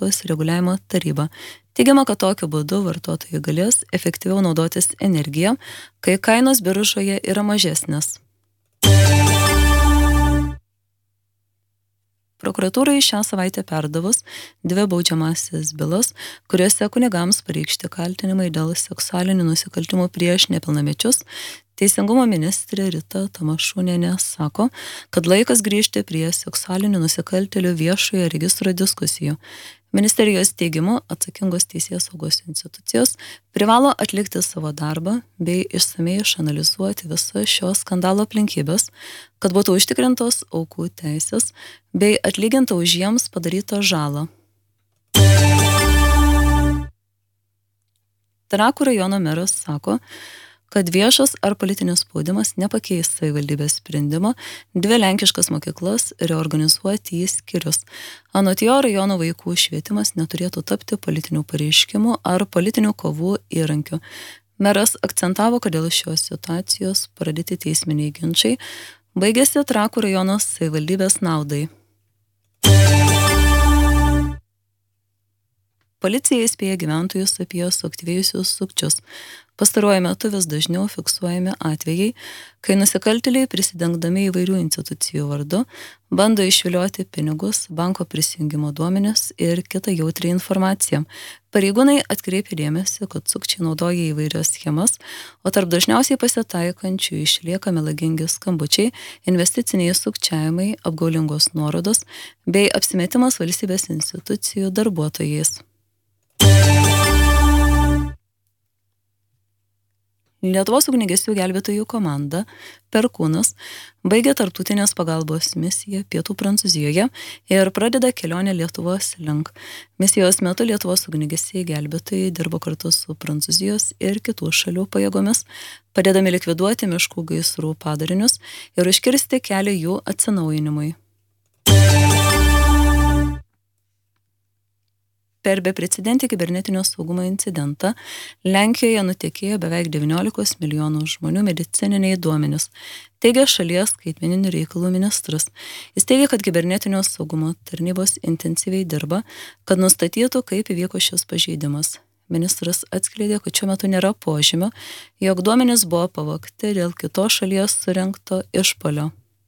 energetikos reguliavimo taryba. Teigiama, kad tokiu būdu vartotojai galės efektyviau naudotis energiją, kai kainos biržoje yra mažesnės. Prokuratūrai šią savaitę perdavus 2 baudžiamąsias bylas, kuriuose kunigams pareikšti kaltinimai dėl seksualinių nusikaltimų prieš nepilnamečius, Teisingumo ministrė Rita Tamašunienė sako, kad laikas grįžti prie seksualinių nusikaltėlių viešojo registro diskusijų. Ministerijos teigimu, atsakingos teisėsaugos institucijos privalo atlikti savo darbą bei išsamei išanalizuoti visas šio skandalo aplinkybės, kad būtų užtikrintos aukų teisės bei atlyginta už jiems padarytą žalą. Trakų rajono meras sako, kad viešas ar politinis spaudimas nepakeis savivaldybės sprendimo 2 lenkiškas mokyklas reorganizuoti į skyrius. Anot jo, rajono vaikų švietimas neturėtų tapti politinių pareiškimų ar politinių kovų įrankiu. Meras akcentavo, kad dėl šios situacijos pradėti teisminiai ginčiai baigėsi Trakų rajono savivaldybės naudai. Policija įspėja gyventojus apie suaktyvėjusius sukčius. Pastaruoju metu vis dažniau fiksuojami atvejai, kai nusikaltėliai prisidengdami įvairių institucijų vardu bando išvilioti pinigus, banko prisijungimo duomenis ir kitą jautrią informaciją. Pareigūnai atkreipia dėmesį, kad sukčiai naudoja įvairias schemas, o tarp dažniausiai pasitaikančių išlieka melagingi skambučiai, investiciniai sukčiavimai, apgaulingos nuorodos bei apsimetimas valstybės institucijų darbuotojais. Lietuvos ugniagesių gelbėtojų komanda Perkūnas baigė tarptautinės pagalbos misiją Pietų Prancūzijoje ir pradeda kelionę Lietuvos link. Misijos metu Lietuvos ugniagesiai gelbėtojai dirbo kartu su Prancūzijos ir kitų šalių pajėgomis, padėdami likviduoti miškų gaisrų padarinius ir užkirsti kelią jų atsinaujinimui. Per beprecedentį kibernetinio saugumo incidentą Lenkijoje nutekėjo beveik 19 milijonų žmonių medicininiai duomenys, teigia šalies skaitmeninių reikalų ministras. Jis teigia, kad kibernetinio saugumo tarnybos intensyviai dirba, kad nustatytų, kaip įvyko šis pažeidimas. Ministras atskleidė, kad šiuo metu nėra požymio, jog duomenys buvo pavogti dėl kitos šalies surengto išpuolio.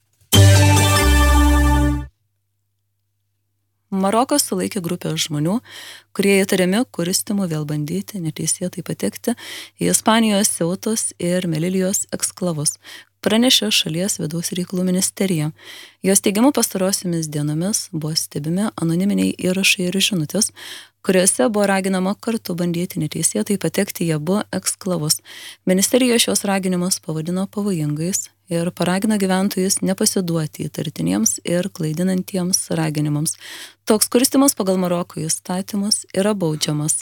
Marokas sulaikė grupę žmonių, kurie įtariami kurstymu vėl bandyti neteisėtai patekti į Ispanijos Ceutos ir Melilijos eksklavus, pranešė šalies vidaus reikalų ministerija. Jos teigimu pastarosiomis dienomis buvo stebimi anoniminiai įrašai ir žinutės, kuriuose buvo raginama kartu bandyti neteisėtai patekti į abu eksklavus. Ministerija šios raginimus pavadino pavojingais ir paragino gyventojus nepasiduoti įtartiniems ir klaidinantiems raginimams. Toks kurstymas pagal Maroko įstatymus yra baudžiamas.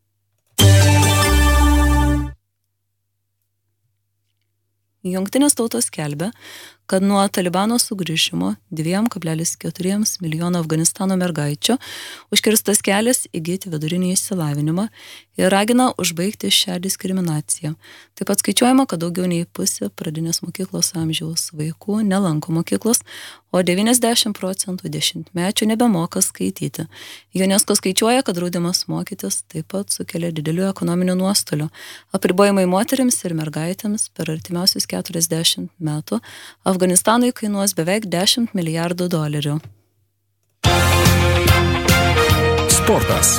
Jungtinės tautos skelbia, kad nuo Talibano sugrįžimo 2,4 milijono Afganistano mergaičių užkirstas kelias įgyti vidurinį išsilavinimą ir ragina užbaigti šią diskriminaciją. Taip pat skaičiuojama, kad daugiau nei pusė pradinės mokyklos amžiaus vaikų nelanko mokyklos, o 90% 10-mečių nebemoka skaityti. UNESCO skaičiuoja, kad draudimas mokytis taip pat sukelia didelių ekonominių nuostolių. Apribojimai moterims ir mergaitėms per artimiausius 40 metų Afganistanui kainuos beveik $10 milijardų. Sportas.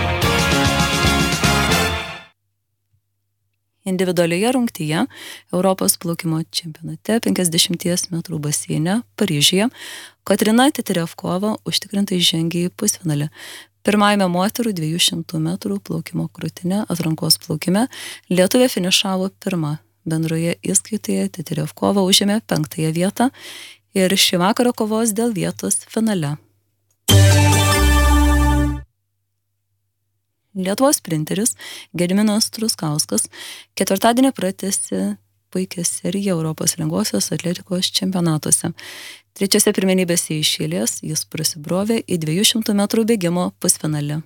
Individualioje rungtyje Europos plaukimo čempionate 50 metrų baseine Paryžiuje Katrina Teterevkova užtikrintai žengė į pusfinalį. Pirmajame moterų 200 metrų plaukimo krūtine atrankos plaukime lietuvė finišavo pirma. Bendroje įskaitoje Teterevkova užėmė 5. vietą ir šį vakarą kovos dėl vietos finale. Lietuvos sprinteris Gediminas Truskauskas ketvirtadienį pratęsė puikią seriją Europos lengvosios atletikos čempionatuose. Trečiose pirmenybėse iš eilės jis prasibrovė į 200 metrų bėgimo pusfinalį.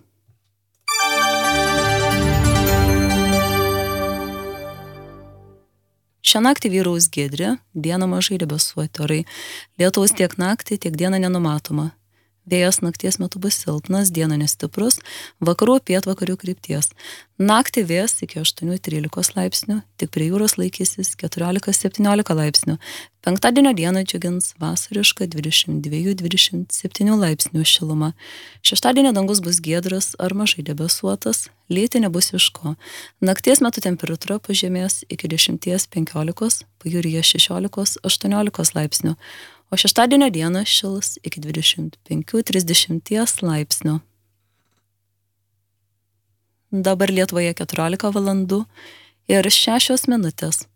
Šią naktį vyraus giedri, dieną mažai debesuoti orai. Lietaus tiek naktį, tiek dieną nenumatoma. Vėjas nakties metu bus silpnas, dieną nestiprus, vakarų pietvakarių krypties. Naktį vėjas iki 8-13 laipsnių, tik prie jūros laikysis 14-17 laipsnių. Penktadienio dieną džiugins vasariška 22-27 laipsnių šiluma. Šeštadienio dangus bus giedras ar mažai debesuotas, lytį nebus iš ko. Nakties metu temperatūra pažemės iki 10-15, pajūryje 16-18 laipsnių. O šeštadienio dieną šils iki 25-30 laipsnių. Dabar Lietuvoje 14 valandų ir 6 minutės.